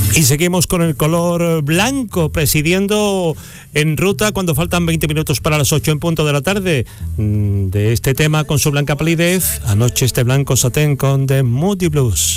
Y seguimos con el color blanco, presidiendo en ruta cuando faltan 20 minutos para las 8 en punto de la tarde. De este tema con su blanca palidez, anoche este blanco satén con The Moody Blues.